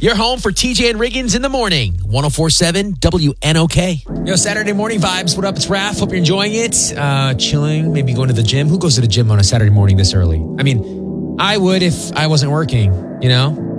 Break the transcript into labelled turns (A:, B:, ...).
A: You're home for TJ and Riggins in the morning. 104.7 WNOK. Yo, Saturday morning vibes. What up? It's Raph. Hope you're enjoying it. Chilling, maybe going to the gym. Who goes to the gym on a Saturday morning this early? I mean, I would if I wasn't working, you know?